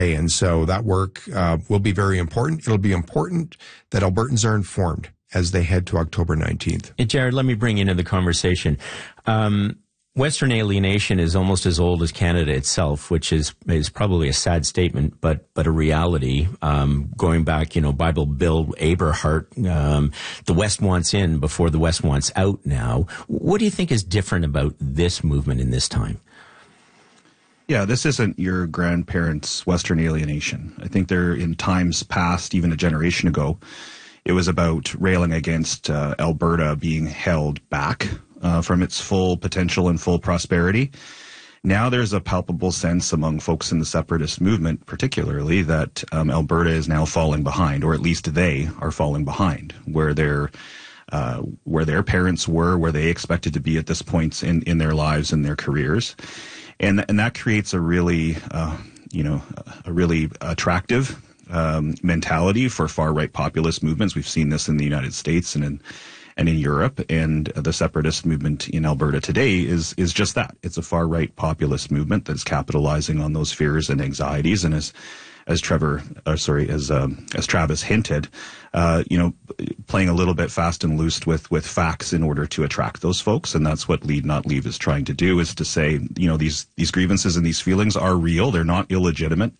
And so that work will be very important. It'll be important that Albertans are informed as they head to October 19th. Hey, Jared, let me bring you into the conversation. Western alienation is almost as old as Canada itself, which is probably a sad statement, but a reality. Going back, Bible Bill Aberhart, the West wants in before the West wants out now. What do you think is different about this movement in this time? Yeah, this isn't your grandparents' Western alienation. I think they're in times past, even a generation ago, it was about railing against Alberta being held back from its full potential and full prosperity. Now there's a palpable sense among folks in the separatist movement, particularly, that Alberta is now falling behind, or at least they are falling behind, where their parents were, where they expected to be at this point in their lives and their careers. And that creates a really attractive mentality for far-right populist movements. We've seen this in the United States and in Europe, and the separatist movement in Alberta today is just that. It's a far-right populist movement that's capitalizing on those fears and anxieties, and as Travis hinted, playing a little bit fast and loose with facts in order to attract those folks. And that's what Lead Not Leave is trying to do, is to say, these grievances and these feelings are real. They're not illegitimate.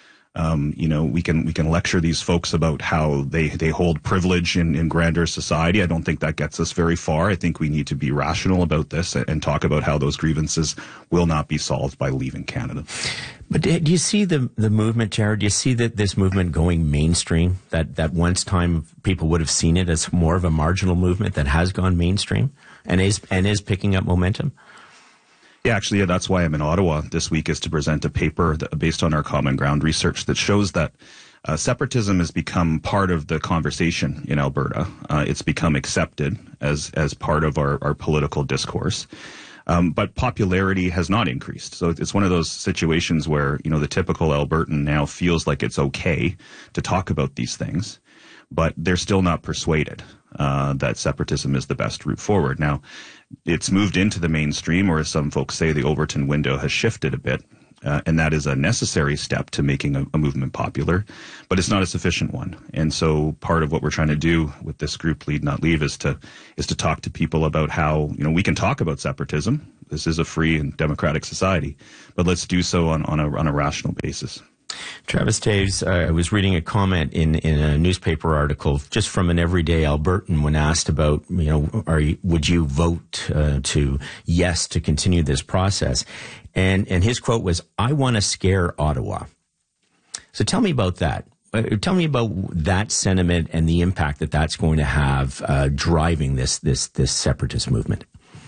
We can lecture these folks about how they hold privilege in grander society. I don't think that gets us very far. I think we need to be rational about this and talk about how those grievances will not be solved by leaving Canada. But do you see the movement, Jared? Do you see that this movement going mainstream? That once time people would have seen it as more of a marginal movement that has gone mainstream and is picking up momentum? Yeah, actually, that's why I'm in Ottawa this week, is to present a paper based on our Common Ground research that shows that separatism has become part of the conversation in Alberta. It's become accepted as part of our political discourse. But popularity has not increased. So it's one of those situations where, the typical Albertan now feels like it's okay to talk about these things, but they're still not persuaded that separatism is the best route forward. Now, it's moved into the mainstream, or as some folks say, the Overton window has shifted a bit, and that is a necessary step to making a movement popular, but it's not a sufficient one. And so part of what we're trying to do with this group, Lead Not Leave, is to talk to people about how, we can talk about separatism. This is a free and democratic society, but let's do so on a rational basis. Travis Toews, I was reading a comment in a newspaper article just from an everyday Albertan when asked about, would you vote to yes to continue this process? And his quote was, "I want to scare Ottawa." So tell me about that. Tell me about that sentiment and the impact that that's going to have driving this separatist movement.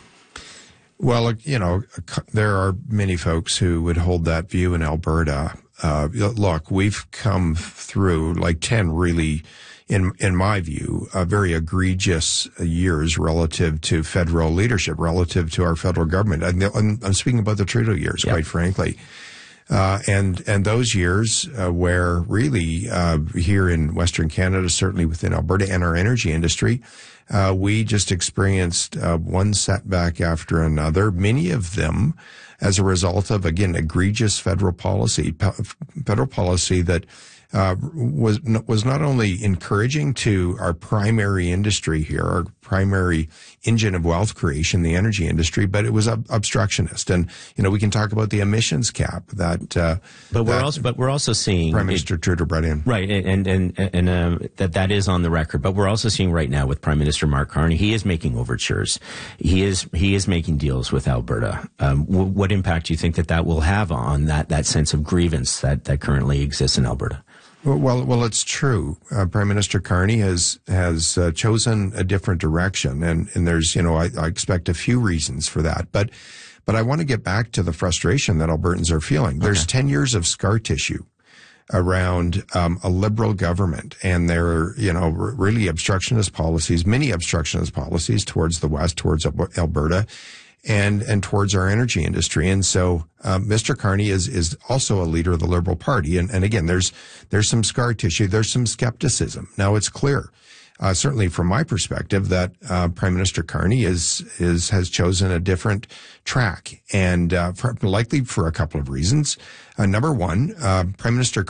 Well, there are many folks who would hold that view in Alberta. Look, we've come through like 10 really, in my view, very egregious years relative to federal leadership, relative to our federal government. I'm speaking about the Trudeau years, quite frankly. And those years where really here in Western Canada, certainly within Alberta and our energy industry, we just experienced one setback after another, many of them as a result of, again, egregious federal policy that was not only encouraging to our primary industry here, our primary engine of wealth creation, the energy industry, but it was obstructionist. And we can talk about the emissions cap that. But we're also seeing Prime Minister Trudeau brought in, right, and that is on the record. But we're also seeing right now with Prime Minister Mark Carney, he is making overtures. He is making deals with Alberta. What impact do you think that will have on that sense of grievance that currently exists in Alberta? Well, it's true. Prime Minister Carney has chosen a different direction, and there's, I expect a few reasons for that. But I want to get back to the frustration that Albertans are feeling. Okay. There's 10 years of scar tissue around a liberal government, and there are, really obstructionist policies, many obstructionist policies towards the West, towards Alberta, and towards our energy industry. And so Mr. Carney is also a leader of the Liberal Party. And again, there's some scar tissue, there's some skepticism. Now, it's clear certainly from my perspective, that Prime Minister Carney has chosen a different track, and likely for a couple of reasons. Number one, Prime Minister